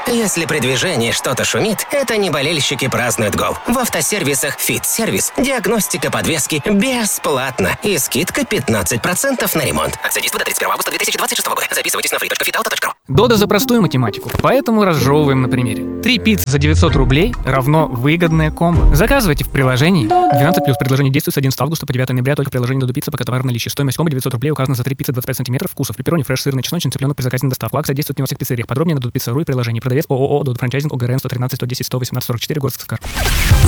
Если при движении что-то шумит, это не болельщики празднуют гол. В автосервисах «Фит-сервис» диагностика подвески бесплатна и скидка 15% на ремонт. Акция действует до 31 августа 2026 года. Записывайтесь на free.fitauto.ru. Дода за простую математику, поэтому разжевываем на примере. 3 пиццы за 900 рублей равно выгодное комбо. Заказывайте в приложении. 12+. Предложение действует с 11 августа по 9 ноября только в приложении Додо Пицца, пока товар в наличии. Стоимость комбо 900 рублей указана за 3 пиццы 25 сантиметров. Вкусов: пепперони, фреш, сырный, чесночный, цыпленок при заказе на доставку. Акция действует не во всех пиццериях. Подробнее на dodopizza.ru и приложении. Продавец ООО «Додо Франчайзинг», ОГРН 113 110 118 44, город Сыктывкар.